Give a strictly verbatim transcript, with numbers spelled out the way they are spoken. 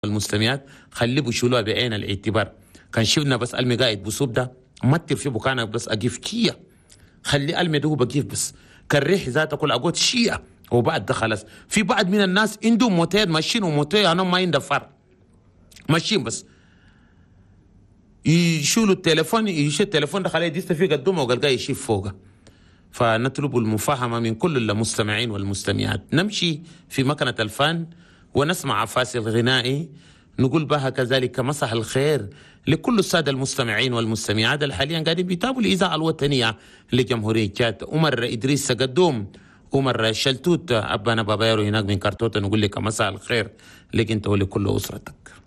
المستمعات خليه بيشيلوها بعين الاعتبار. كان شفنا بس المي قاعد بصوب ده متر في بكانك بس اجيف كيا، خلي المي ده بجيف بس كان ريح ذاته كل اقول شيا وبعد ده خلاص. في بعض من الناس عندهم موتين ماشيين وموتين انا ما عندي فر ماشيين بس يشيلوا التليفون، يشيل التليفون ده خليه يدست فيه قدامه وقال يشيل فوقه. فنطلب المفاهمة من كل المستمعين والمستمعات، نمشي في مكنة الفن ونسمع فاصل غنائي نقول بها كذلك مساء الخير لكل السادة المستمعين والمستمعات اللي حاليا قاعدين بيتابعوا الإذاعة الوطنية لجمهورية تشاد. عمر إدريس قدوم، عمر شلتوت، أبانا بابايرو هناك من كارتوتا، نقول لك مساء الخير لك أنت ولكل أسرتك.